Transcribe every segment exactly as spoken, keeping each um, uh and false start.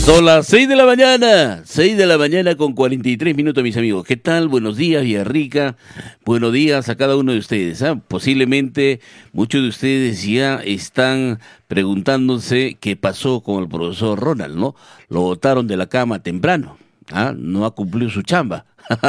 Son las seis de la mañana, seis de la mañana con cuarenta y tres minutos, mis amigos. ¿Qué tal? Buenos días, Villarrica. Buenos días a cada uno de ustedes. ¿eh? Posiblemente muchos de ustedes ya están preguntándose qué pasó con el profesor Ronald, ¿no? Lo botaron de la cama temprano. ¿ah? No ha cumplido su chamba.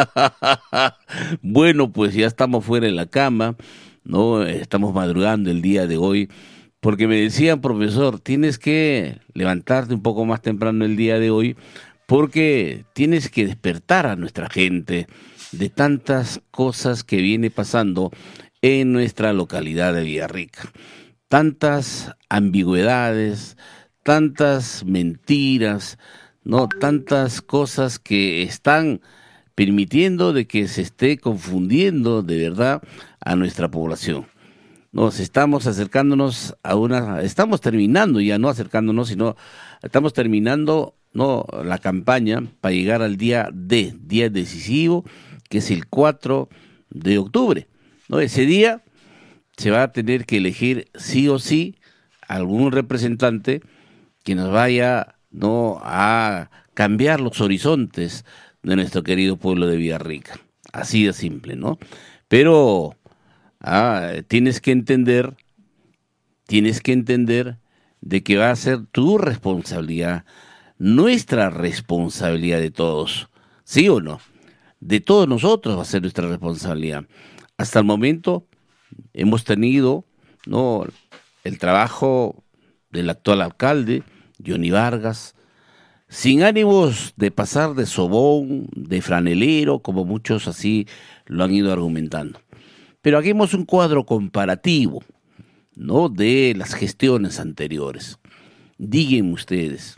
Bueno, pues ya estamos fuera de la cama, ¿no? Estamos madrugando el día de hoy. Porque me decían, profesor, tienes que levantarte un poco más temprano el día de hoy porque tienes que despertar a nuestra gente de tantas cosas que viene pasando en nuestra localidad de Villarrica. Tantas ambigüedades, tantas mentiras, ¿no? Tantas cosas que están permitiendo de que se esté confundiendo de verdad a nuestra población. Nos estamos acercándonos a una, estamos terminando ya, no acercándonos, sino estamos terminando no la campaña para llegar al día D, día decisivo, que es el cuatro de octubre. ¿no? Ese día se va a tener que elegir sí o sí algún representante que nos vaya no a cambiar los horizontes de nuestro querido pueblo de Villarrica. Así de simple, ¿no? Pero Ah, tienes que entender, tienes que entender de que va a ser tu responsabilidad, nuestra responsabilidad de todos, ¿sí o no? De todos nosotros va a ser nuestra responsabilidad. Hasta el momento hemos tenido, ¿no? el trabajo del actual alcalde, Johnny Vargas, sin ánimos de pasar de sobón, de franelero, como muchos así lo han ido argumentando. Pero hagamos un cuadro comparativo, ¿no? de las gestiones anteriores. Díganme ustedes,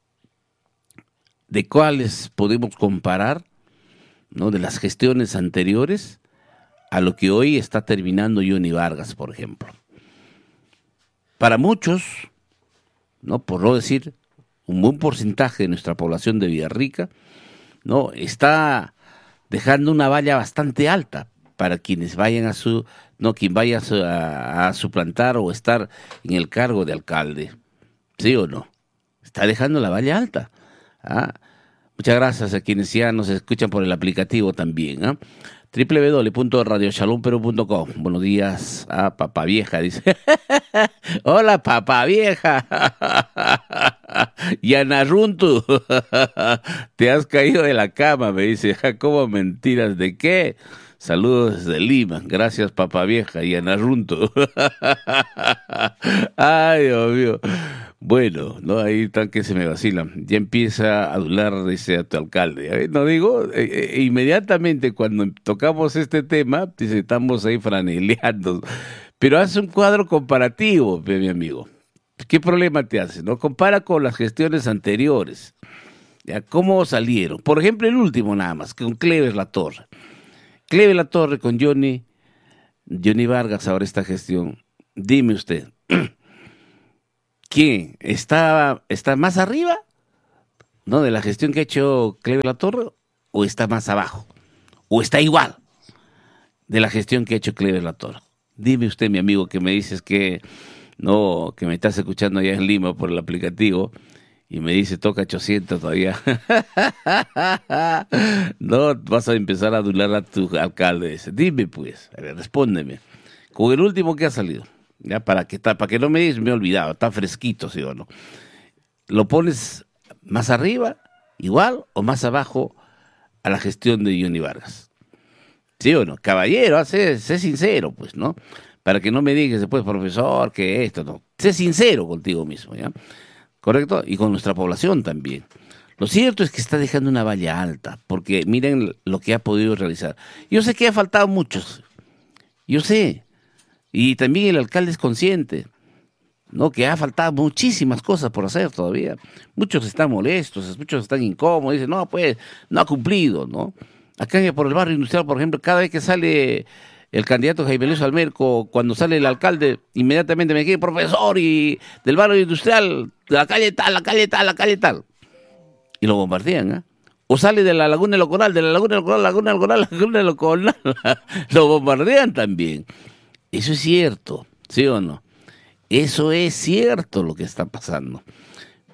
¿de cuáles podemos comparar, ¿no? de las gestiones anteriores a lo que hoy está terminando Johnny Vargas, por ejemplo? Para muchos, ¿no? por no decir un buen porcentaje de nuestra población de Villarrica, ¿no? está dejando una valla bastante alta para quienes vayan a su, no, quien vaya a, su, a, a suplantar o estar en el cargo de alcalde, ¿sí o no? Está dejando la valla alta. ¿ah? Muchas gracias a quienes ya nos escuchan por el aplicativo también. ¿ah? doble u doble u doble u punto radio shalom perú punto com. Buenos días a Papá Vieja, dice. Hola, Papá Vieja. Yanaruntu. Te has caído de la cama, me dice. ¿Cómo mentiras? ¿De qué? Saludos desde Lima. Gracias, Papá Vieja y Anarrunto. Ay, Dios mío. Bueno, no, ahí están que se me vacilan. Ya empieza a adular, dice a tu alcalde. No digo, eh, eh, inmediatamente cuando tocamos este tema, dice, estamos ahí franeleando. Pero hace un cuadro comparativo, mi amigo. ¿Qué problema te hace? ¿No? Compara con las gestiones anteriores. ¿Ya? ¿Cómo salieron? Por ejemplo, el último nada más, con Cleves Latorre. Cleves Latorre con Johnny, Johnny Vargas, ahora esta gestión. Dime usted, ¿quién está, está más arriba, no, de la gestión que ha hecho Cleves Latorre, o está más abajo, o está igual de la gestión que ha hecho Cleves Latorre? Dime usted, mi amigo, que me dices que no, que me estás escuchando allá en Lima por el aplicativo. Y me dice, toca ochocientos todavía. No, vas a empezar a adular a tu alcalde. Dice, dime pues, a ver, respóndeme. Con el último que ha salido, ya para que, para que no me digas, me he olvidado, está fresquito, ¿sí o no? ¿Lo pones más arriba, igual, o más abajo a la gestión de Johnny Vargas? ¿Sí o no? Caballero, sé, sé sincero, pues, ¿no? Para que no me digas después, profesor, que esto, no. Sé sincero contigo mismo, ¿ya? ¿Correcto? Y con nuestra población también. Lo cierto es que está dejando una valla alta, porque miren lo que ha podido realizar. Yo sé que ha faltado muchos, yo sé, y también el alcalde es consciente, ¿no? Que ha faltado muchísimas cosas por hacer todavía. Muchos están molestos, muchos están incómodos, dicen, no, pues, no ha cumplido, ¿no? Acá por el barrio industrial, por ejemplo, cada vez que sale el candidato Jaime Luis Almerco, cuando sale el alcalde, inmediatamente me quedé, profesor, y del barrio industrial, de la calle tal, la calle tal, la calle tal. Y lo bombardean, ¿eh? O sale de la Laguna del Loconal, de la Laguna del Loconal, Laguna del Loconal, Laguna del Loconal. Lo bombardean también. Eso es cierto, ¿sí o no? Eso es cierto lo que está pasando.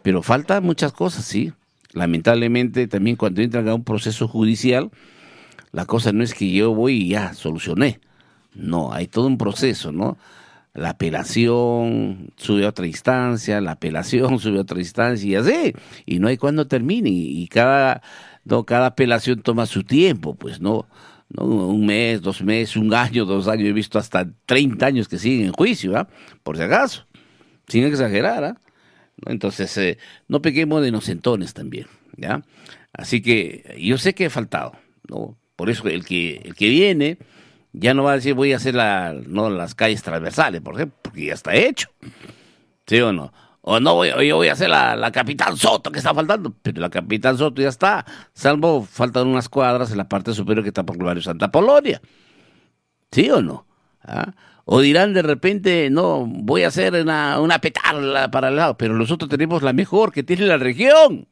Pero faltan muchas cosas, sí. Lamentablemente también cuando entran a un proceso judicial, la cosa no es que yo voy y ya solucioné. No, hay todo un proceso, ¿no? La apelación sube a otra instancia, la apelación sube a otra instancia y así. Y no hay cuándo termine. Y cada, no, cada apelación toma su tiempo, pues, ¿no? ¿no? Un mes, dos meses, un año, dos años. He visto hasta treinta años que siguen en juicio, ¿ah? Por si acaso. Sin exagerar, ¿ah? ¿no? Entonces, eh, no pequemos de inocentones también, ¿ya? Así que yo sé que he faltado, ¿no? Por eso el que el que viene ya no va a decir voy a hacer la, no, las calles transversales, por ejemplo, porque ya está hecho, ¿sí o no? O no, voy, yo voy a hacer la, la Capitán Soto que está faltando, pero la Capitán Soto ya está, salvo faltan unas cuadras en la parte superior que está por el barrio Santa Polonia, ¿sí o no? ¿Ah? O dirán de repente, no, voy a hacer una, una petarla para el lado, pero nosotros tenemos la mejor que tiene la región.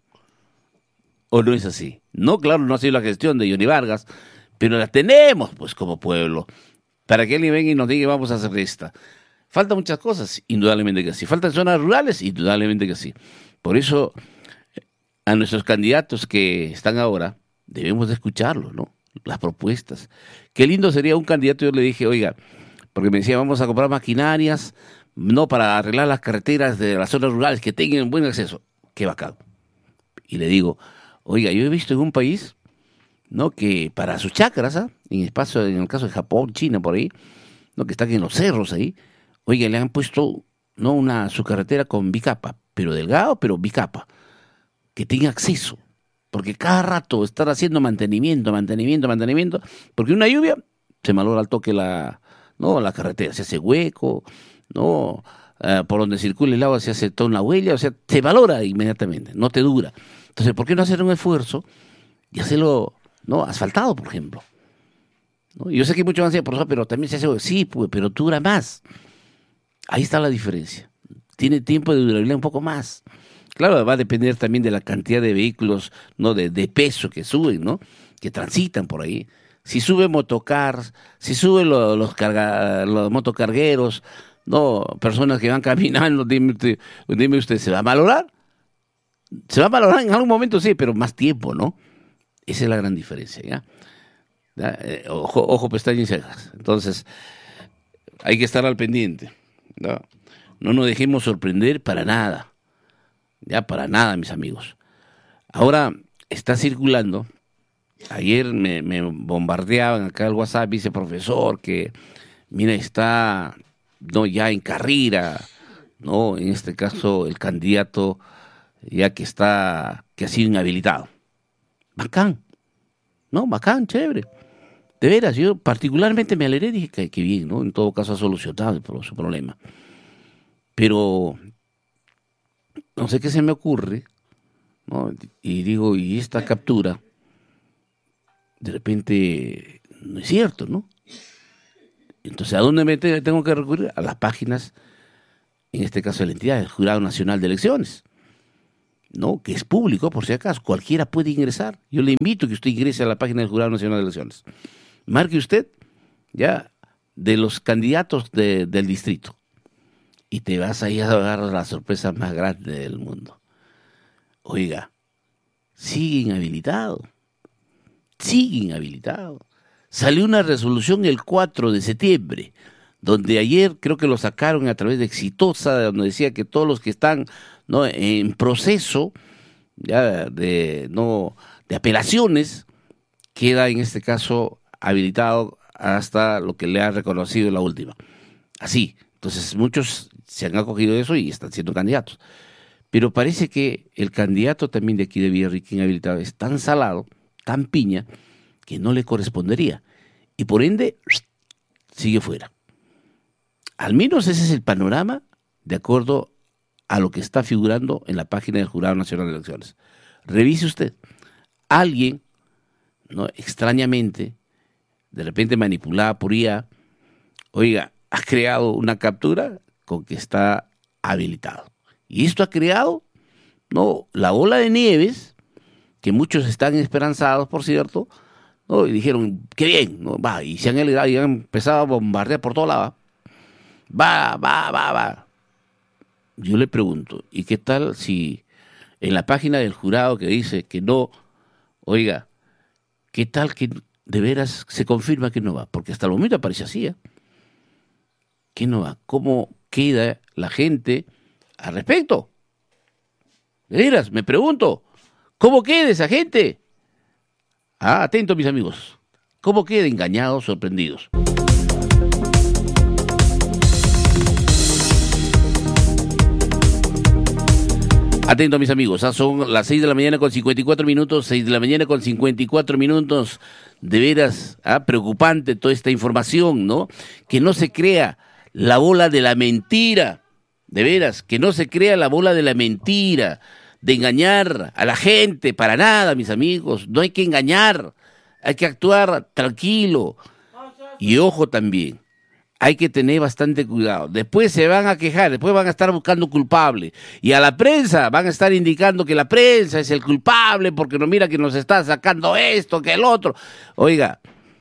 ¿O no es así? No, claro, no ha sido la gestión de Johnny Vargas, pero la tenemos, pues, como pueblo. Para que alguien venga y nos diga, vamos a hacer esta. Faltan muchas cosas, indudablemente que sí. Faltan zonas rurales, indudablemente que sí. Por eso, a nuestros candidatos que están ahora, debemos de escucharlos, ¿no? Las propuestas. Qué lindo sería un candidato, yo le dije, oiga, porque me decía, vamos a comprar maquinarias, no para arreglar las carreteras de las zonas rurales, que tengan buen acceso. Qué bacán. Y le digo, oiga, yo he visto en un país, ¿no? Que para sus chacras, ¿ah? en espacio, en el caso de Japón, China, por ahí, ¿no? Que están en los cerros ahí, oiga, le han puesto, ¿no? Una, su carretera con bicapa, pero delgado, pero bicapa, que tenga acceso. Porque cada rato estar haciendo mantenimiento, mantenimiento, mantenimiento, porque una lluvia se malogra al toque la... No, la carretera se hace hueco, no, uh, por donde circula el agua se hace toda una huella, o sea, se valora inmediatamente, no te dura. Entonces, ¿por qué no hacer un esfuerzo y hacerlo, no, asfaltado, por ejemplo? ¿No? Yo sé que muchos van a decir, profesor, pero también se hace, sí, pues, pero dura más. Ahí está la diferencia. Tiene tiempo de durabilidad un poco más. Claro, va a depender también de la cantidad de vehículos, no, de, de peso que suben, ¿no? Que transitan por ahí. Si sube motocars, si suben los, los, carga, los motocargueros, no, personas que van caminando, dime usted, dime usted, ¿se va a valorar? Se va a valorar en algún momento, sí, pero más tiempo, ¿no? Esa es la gran diferencia, ¿ya? ¿Ya? Eh, ojo, ojo, pestañas y cejas. Entonces, hay que estar al pendiente, ¿no? No nos dejemos sorprender para nada, ya, para nada, mis amigos. Ahora está circulando. Ayer me, me bombardeaban acá el WhatsApp, dice profesor que, mira, está no ya en carrera, no, en este caso el candidato ya que está, que ha sido inhabilitado. Bacán, no, bacán, chévere. De veras, yo particularmente me alegré, dije que, que bien, ¿no? En todo caso ha solucionado el, su problema. Pero no sé qué se me ocurre, ¿no? Y digo, ¿y esta captura? De repente no es cierto, ¿no? Entonces, ¿a dónde me te, tengo que recurrir? A las páginas, en este caso de la entidad, el Jurado Nacional de Elecciones, ¿no? Que es público, por si acaso, cualquiera puede ingresar. Yo le invito a que usted ingrese a la página del Jurado Nacional de Elecciones. Marque usted, ya, de los candidatos de, del distrito, y te vas ahí a dar la sorpresa más grande del mundo. Oiga, sigue inhabilitado. Sigue inhabilitado. Salió una resolución el cuatro de septiembre, donde ayer creo que lo sacaron a través de Exitosa, donde decía que todos los que están, ¿no? en proceso ya de, no, de apelaciones, queda en este caso habilitado hasta lo que le ha reconocido la última. Así, entonces muchos se han acogido de eso y están siendo candidatos. Pero parece que el candidato también de aquí de Villarrica inhabilitado es tan salado, tan piña, que no le correspondería. Y por ende, sigue fuera. Al menos ese es el panorama de acuerdo a lo que está figurando en la página del Jurado Nacional de Elecciones. Revise usted. Alguien, ¿no? extrañamente, de repente manipulada por I A, oiga, ha creado una captura con que está habilitado. Y esto ha creado, ¿no? la ola de nieves, que muchos están esperanzados, por cierto, ¿no? y dijeron, qué bien, ¿no? va, y se han alegrado y han empezado a bombardear por toda la va. Va, va, va, va. Yo le pregunto, ¿y qué tal si en la página del jurado que dice que no, oiga, ¿qué tal que de veras se confirma que no va? Porque hasta el momento aparece así, ¿eh? ¿Que no va? ¿Cómo queda la gente al respecto? De veras, me pregunto, ¿cómo queda esa gente? Ah, atento mis amigos, ¿cómo queda engañados, sorprendidos? Atento mis amigos, ah, son las seis de la mañana con cincuenta y cuatro minutos, seis de la mañana con cincuenta y cuatro minutos, de veras, ah, preocupante toda esta información, ¿no? Que no se crea la bola de la mentira, de veras, que no se crea la bola de la mentira, de engañar a la gente, para nada, mis amigos, no hay que engañar, hay que actuar tranquilo, y ojo también, hay que tener bastante cuidado, después se van a quejar, después van a estar buscando culpable, y a la prensa van a estar indicando que la prensa es el culpable, porque no mira que nos está sacando esto, que el otro, oiga,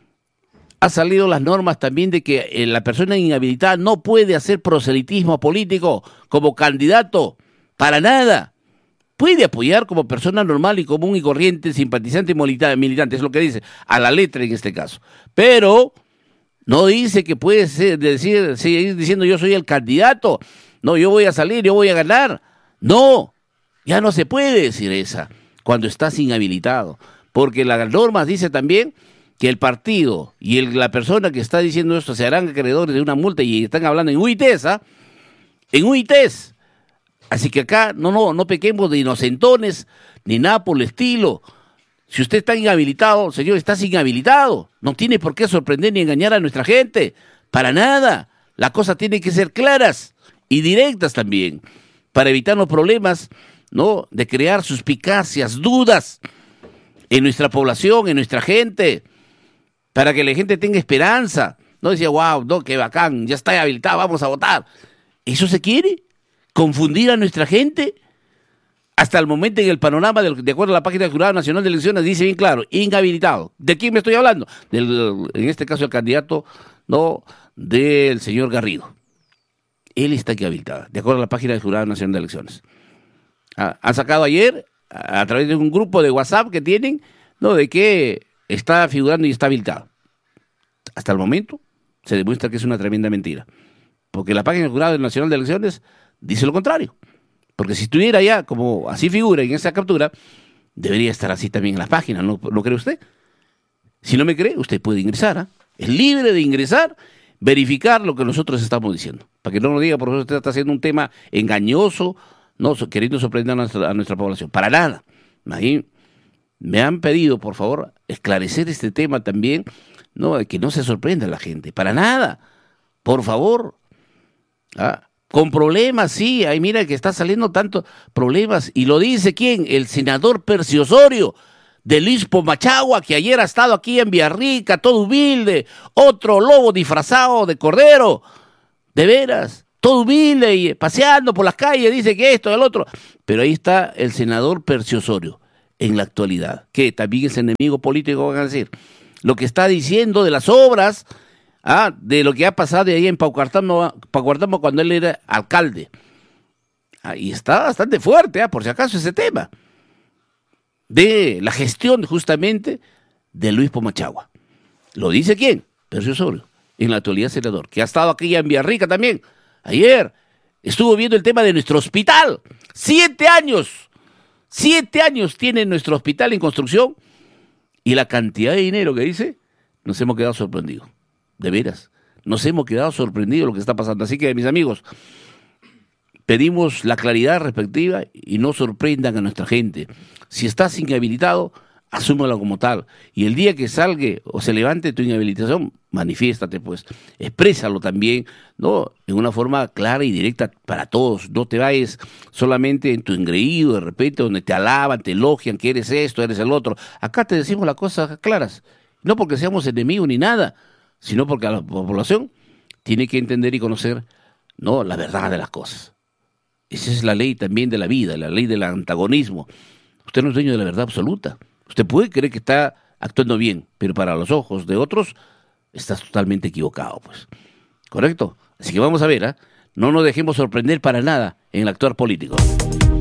ha salido las normas también de que eh, la persona inhabilitada no puede hacer proselitismo político como candidato, para nada. Puede apoyar como persona normal y común y corriente, simpatizante y militante, es lo que dice, a la letra en este caso. Pero no dice que puede ser, decir, seguir diciendo yo soy el candidato, no, yo voy a salir, yo voy a ganar. No, ya no se puede decir esa cuando estás inhabilitado, porque las normas dice también que el partido y el, la persona que está diciendo esto se harán acreedores de una multa y están hablando en U I T E S, ¿ah? En U I T E S. Así que acá no, no, no pequemos de inocentones ni nada por el estilo. Si usted está inhabilitado, señor, está inhabilitado. No tiene por qué sorprender ni engañar a nuestra gente. Para nada. Las cosas tienen que ser claras y directas también, para evitar los problemas, ¿no?, de crear suspicacias, dudas en nuestra población, en nuestra gente, para que la gente tenga esperanza. No decía, wow, no, qué bacán, ya está habilitado, vamos a votar. ¿Eso se quiere? ¿Confundir a nuestra gente? Hasta el momento en el panorama, del, de acuerdo a la página del Jurado Nacional de Elecciones, dice bien claro, inhabilitado. ¿De quién me estoy hablando? Del, en este caso el candidato, no, del señor Garrido. Él está inhabilitado, de acuerdo a la página del Jurado Nacional de Elecciones. Ah, han sacado ayer, a, a través de un grupo de WhatsApp que tienen, no, de que está figurando y está habilitado. Hasta el momento se demuestra que es una tremenda mentira, porque la página del Jurado Nacional de Elecciones dice lo contrario, porque si estuviera ya como así figura en esa captura, debería estar así también en las páginas, ¿no, ¿no cree usted? Si no me cree, usted puede ingresar, ¿eh? Es libre de ingresar, verificar lo que nosotros estamos diciendo, para que no nos diga, por ejemplo, usted está haciendo un tema engañoso, no queriendo sorprender a nuestra, a nuestra población, para nada. Ahí me han pedido, por favor, esclarecer este tema también, no, que no se sorprenda la gente, para nada, por favor. Ah, con problemas, sí, ahí mira que está saliendo tantos problemas, y lo dice ¿quién? El senador Percio Osorio, de Luis Pomachagua, que ayer ha estado aquí en Villarrica, todo humilde, otro lobo disfrazado de cordero, de veras, todo humilde y paseando por las calles, dice que esto, el otro, pero ahí está el senador Percio Osorio, en la actualidad, que también es enemigo político, van a decir, lo que está diciendo de las obras, ah, de lo que ha pasado de ahí en Paucartambo, Paucartambo cuando él era alcalde, ah, y está bastante fuerte, ah, por si acaso ese tema, de la gestión justamente de Luis Pomachagua. ¿Lo dice quién? Percio Osorio, en la actualidad senador, que ha estado aquí en Villarrica también. Ayer estuvo viendo el tema de nuestro hospital. Siete años, siete años tiene nuestro hospital en construcción, y la cantidad de dinero que dice, nos hemos quedado sorprendidos. De veras, nos hemos quedado sorprendidos de lo que está pasando. Así que, mis amigos, pedimos la claridad respectiva y no sorprendan a nuestra gente. Si estás inhabilitado, asúmelo como tal. Y el día que salga o se levante tu inhabilitación, manifiéstate, pues. Exprésalo también, ¿no? En una forma clara y directa para todos. No te vayas solamente en tu engreído, de repente, donde te alaban, te elogian, que eres esto, eres el otro. Acá te decimos las cosas claras. No porque seamos enemigos ni nada, sino porque la población tiene que entender y conocer, ¿no?, la verdad de las cosas. Esa es la ley también de la vida, la ley del antagonismo. Usted no es dueño de la verdad absoluta. Usted puede creer que está actuando bien, pero para los ojos de otros estás totalmente equivocado, pues. ¿Correcto? Así que vamos a ver, ¿eh? No nos dejemos sorprender para nada en el actuar político.